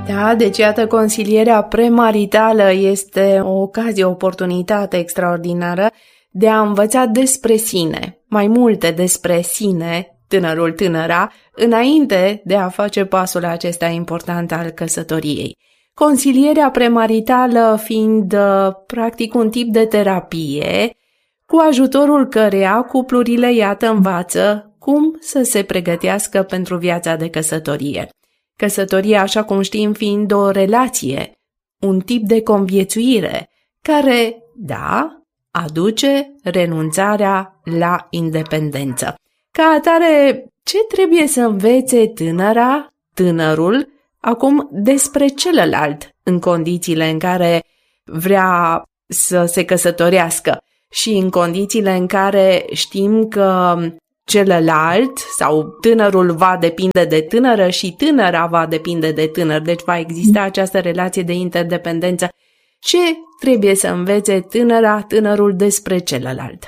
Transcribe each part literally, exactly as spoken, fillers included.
Da, deci iată, consilierea premaritală este o ocazie, o oportunitate extraordinară de a învăța despre sine, mai multe despre sine, tânărul, tânăra, înainte de a face pasul acesta important al căsătoriei. Consilierea premaritală fiind practic un tip de terapie cu ajutorul căreia cuplurile, iată, învață cum să se pregătească pentru viața de căsătorie. Căsătoria, așa cum știm, fiind o relație, un tip de conviețuire care, da, aduce renunțarea la independență. Ca atare, ce trebuie să învețe tânăra, tânărul, acum despre celălalt, în condițiile în care vrea să se căsătorească și în condițiile în care știm că celălalt sau tânărul va depinde de tânără și tânăra va depinde de tânăr, deci va exista această relație de interdependență. Ce trebuie să învețe tânăra, tânărul despre celălalt?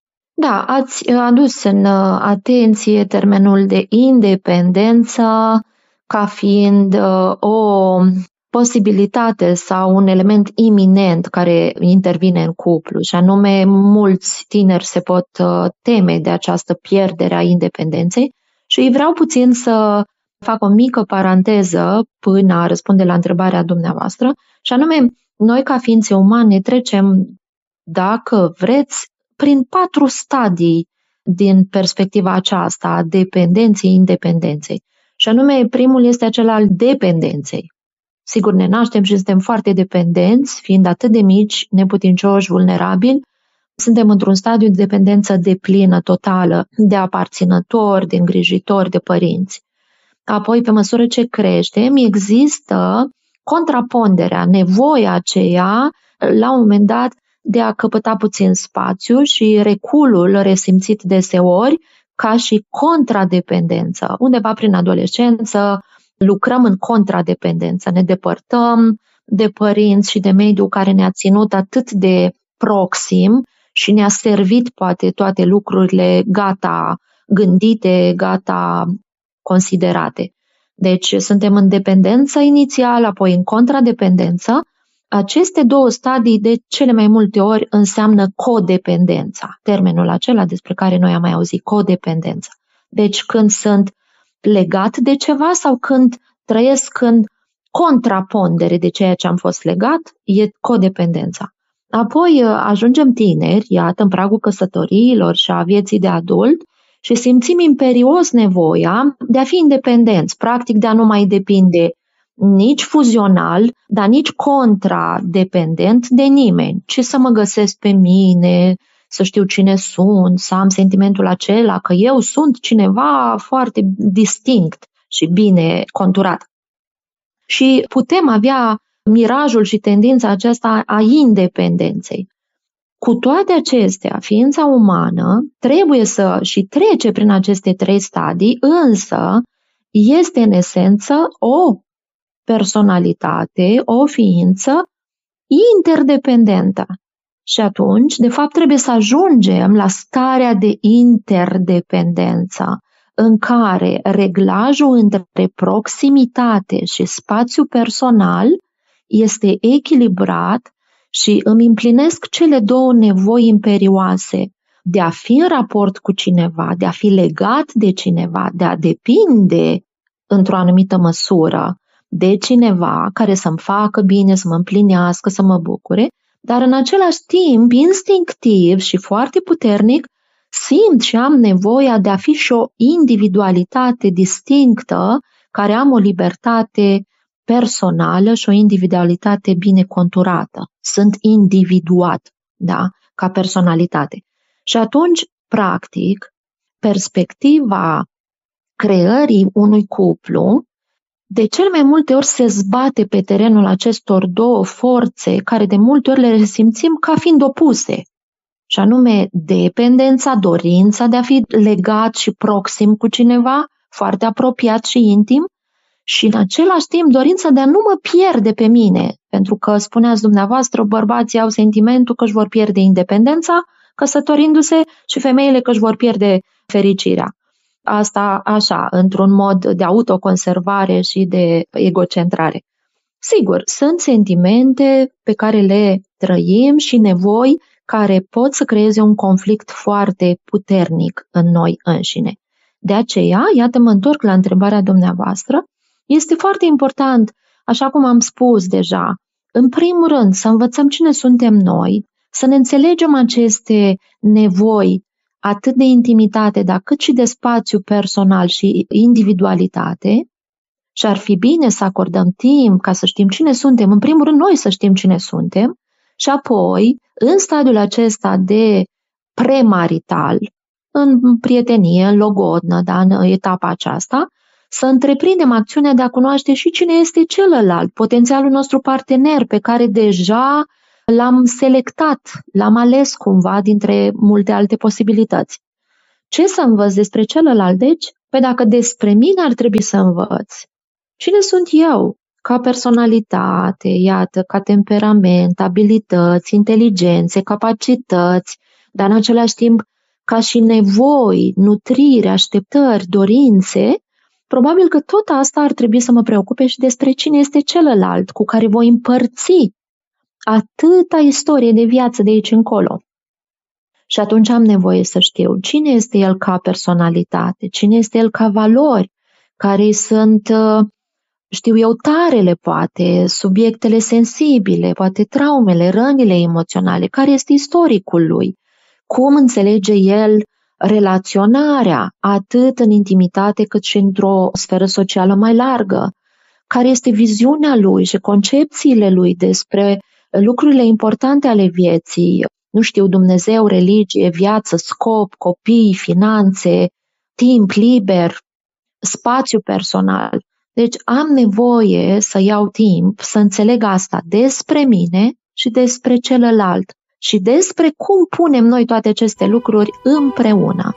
Da, ați adus în atenție termenul de independență ca fiind o posibilitate sau un element iminent care intervine în cuplu, și anume mulți tineri se pot teme de această pierdere a independenței și vreau puțin să fac o mică paranteză până a răspunde la întrebarea dumneavoastră, și anume noi ca ființe umane trecem, dacă vreți, prin patru stadii din perspectiva aceasta a dependenței independenței. Și anume, primul este acela al dependenței. Sigur, ne naștem și suntem foarte dependenți, fiind atât de mici, neputincioși, vulnerabili. Suntem într-un stadiu de dependență deplină, totală, de aparținători, de îngrijitori, de părinți. Apoi, pe măsură ce creștem, există contraponderea, nevoia aceea, la un moment dat, de a căpăta puțin spațiu și reculul resimțit deseori ca și contradependență. Undeva prin adolescență lucrăm în contradependență, ne depărtăm de părinți și de mediul care ne-a ținut atât de proxim și ne-a servit poate toate lucrurile gata gândite, gata considerate. Deci suntem în dependență inițial, apoi în contradependență. Aceste două stadii de cele mai multe ori înseamnă codependența, termenul acela despre care noi am mai auzit, codependența. Deci când sunt legat de ceva sau când trăiesc în contrapondere de ceea ce am fost legat, e codependența. Apoi ajungem tineri, iată, în pragul căsătoriilor și a vieții de adult și simțim imperios nevoia de a fi independenți, practic de a nu mai depinde nici fuzional, dar nici contradependent de nimeni, ci să mă găsesc pe mine, să știu cine sunt, să am sentimentul acela că eu sunt cineva foarte distinct și bine conturat. Și putem avea mirajul și tendința aceasta a independenței. Cu toate acestea, ființa umană trebuie să și trece prin aceste trei stadii, însă este în esență o personalitate, o ființă interdependentă. Și atunci, de fapt, trebuie să ajungem la starea de interdependență, în care reglajul între proximitate și spațiu personal este echilibrat și îmi împlinesc cele două nevoi imperioase, de a fi în raport cu cineva, de a fi legat de cineva, de a depinde într-o anumită măsură de cineva care să-mi facă bine, să mă împlinească, să mă bucure, dar în același timp, instinctiv și foarte puternic, simt și am nevoia de a fi și o individualitate distinctă, care am o libertate personală și o individualitate bine conturată. Sunt individuat, da, ca personalitate. Și atunci, practic, perspectiva creării unui cuplu de cel mai multe ori se zbate pe terenul acestor două forțe care de multe ori le resimțim ca fiind opuse, și anume dependența, dorința de a fi legat și proxim cu cineva, foarte apropiat și intim, și în același timp dorința de a nu mă pierde pe mine, pentru că spuneați dumneavoastră, bărbații au sentimentul că își vor pierde independența căsătorindu-se și femeile că își vor pierde fericirea. Asta așa, într-un mod de autoconservare și de egocentrare. Sigur, sunt sentimente pe care le trăim și nevoi care pot să creeze un conflict foarte puternic în noi înșine. De aceea, iată, mă întorc la întrebarea dumneavoastră, este foarte important, așa cum am spus deja, în primul rând să învățăm cine suntem noi, să ne înțelegem aceste nevoi atât de intimitate, dar cât și de spațiu personal și individualitate, și ar fi bine să acordăm timp ca să știm cine suntem, în primul rând noi să știm cine suntem, și apoi, în stadiul acesta de premarital, în prietenie, în logodnă, da, în etapa aceasta, să întreprindem acțiunea de a cunoaște și cine este celălalt, potențialul nostru partener pe care deja l-am selectat, l-am ales cumva dintre multe alte posibilități. Ce să învăț despre celălalt? Deci, pe dacă despre mine ar trebui să învăț, cine sunt eu? Ca personalitate, iată, ca temperament, abilități, inteligențe, capacități, dar în același timp ca și nevoi, nutrire, așteptări, dorințe, probabil că tot asta ar trebui să mă preocupe și despre cine este celălalt cu care voi împărți atâta istorie de viață de aici încolo. Și atunci am nevoie să știu cine este el ca personalitate, cine este el ca valori, care sunt, știu eu, tarele poate, subiectele sensibile, poate traumele, rănile emoționale, care este istoricul lui, cum înțelege el relaționarea, atât în intimitate cât și într-o sferă socială mai largă, care este viziunea lui și concepțiile lui despre lucrurile importante ale vieții, nu știu, Dumnezeu, religie, viață, scop, copii, finanțe, timp liber, spațiu personal. Deci am nevoie să iau timp să înțeleg asta despre mine și despre celălalt și despre cum punem noi toate aceste lucruri împreună.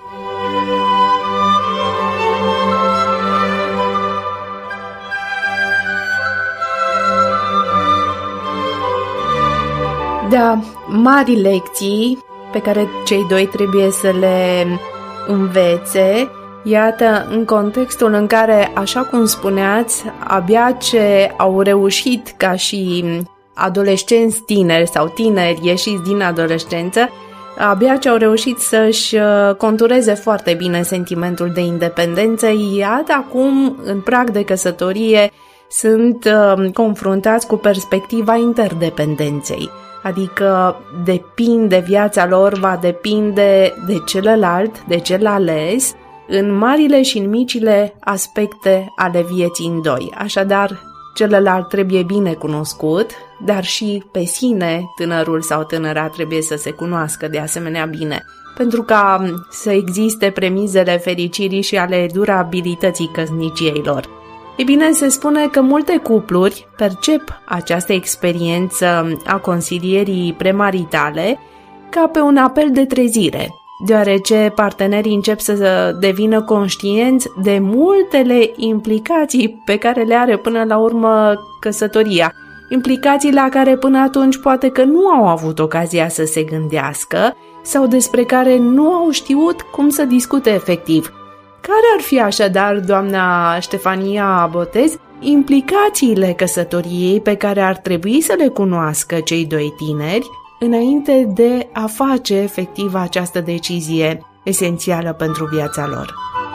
Da, mari lecții pe care cei doi trebuie să le învețe, iată, în contextul în care, așa cum spuneați, abia ce au reușit ca și adolescenți tineri sau tineri ieșiți din adolescență, abia ce au reușit să-și contureze foarte bine sentimentul de independență, iată acum, în prag de căsătorie, sunt confruntați cu perspectiva interdependenței. Adică depinde, viața lor va depinde de celălalt, de cel ales, în marile și în micile aspecte ale vieții în doi. Așadar, celălalt trebuie bine cunoscut, dar și pe sine tânărul sau tânăra trebuie să se cunoască de asemenea bine, pentru ca să existe premizele fericirii și ale durabilității căsniciei lor. E bine, se spune că multe cupluri percep această experiență a consilierii premaritale ca pe un apel de trezire, deoarece partenerii încep să devină conștienți de multele implicații pe care le are până la urmă căsătoria, implicații la care până atunci poate că nu au avut ocazia să se gândească sau despre care nu au știut cum să discute efectiv. Care ar fi așadar, doamna Ștefania Botez, implicațiile căsătoriei pe care ar trebui să le cunoască cei doi tineri înainte de a face efectiv această decizie esențială pentru viața lor?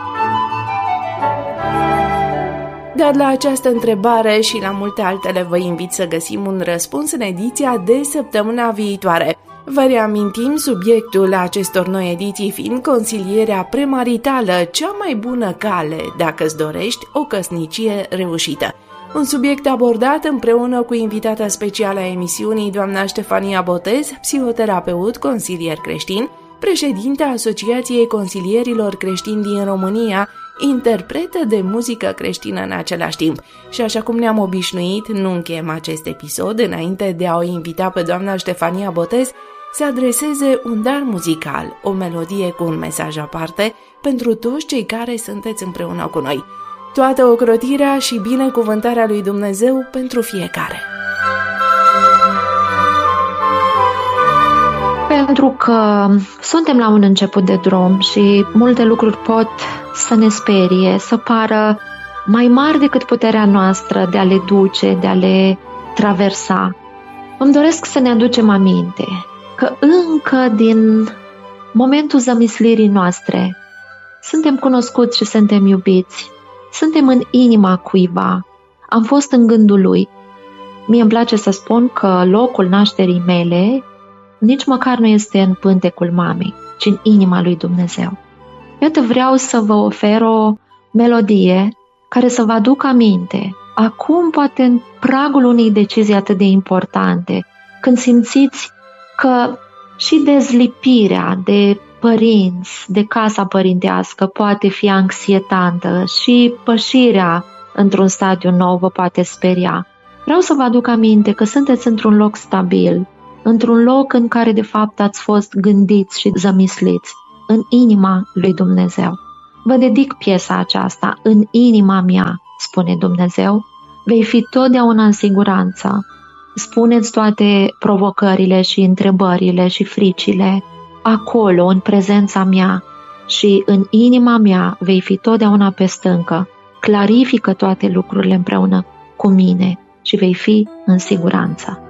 Dar la această întrebare și la multe altele vă invit să găsim un răspuns în ediția de săptămâna viitoare. Vă reamintim subiectul acestor noi ediții fiind consilierea premaritală, cea mai bună cale dacă îți dorești o căsnicie reușită. Un subiect abordat împreună cu invitata specială a emisiunii, doamna Ștefania Botez, psihoterapeut, consilier creștin, președintea Asociației Consilierilor Creștini din România, interpretă de muzică creștină în același timp. Și așa cum ne-am obișnuit, nu încheiem acest episod înainte de a o invita pe doamna Ștefania Botez să adreseze un dar muzical, o melodie cu un mesaj aparte pentru toți cei care sunteți împreună cu noi. Toată ocrotirea și binecuvântarea lui Dumnezeu pentru fiecare. Pentru că suntem la un început de drum și multe lucruri pot să ne sperie, să pară mai mari decât puterea noastră de a le duce, de a le traversa. Îmi doresc să ne aducem aminte că încă din momentul zămislirii noastre suntem cunoscuți și suntem iubiți, suntem în inima cuiva, am fost în gândul lui. Mie îmi place să spun că locul nașterii mele nici măcar nu este în pântecul mamei, ci în inima lui Dumnezeu. Iată, vreau să vă ofer o melodie care să vă aducă aminte, acum poate în pragul unei decizii atât de importante, când simțiți că și dezlipirea de părinți, de casa părintească poate fi anxietantă și pășirea într-un stadiu nou vă poate speria. Vreau să vă aduc aminte că sunteți într-un loc stabil, într-un loc în care de fapt ați fost gândiți și zămisliți, în inima lui Dumnezeu. Vă dedic piesa aceasta, în inima mea, spune Dumnezeu, vei fi totdeauna în siguranță. Spuneți toate provocările și întrebările și fricile acolo, în prezența mea, și în inima mea vei fi totdeauna pe stâncă. Clarifică toate lucrurile împreună cu mine și vei fi în siguranță.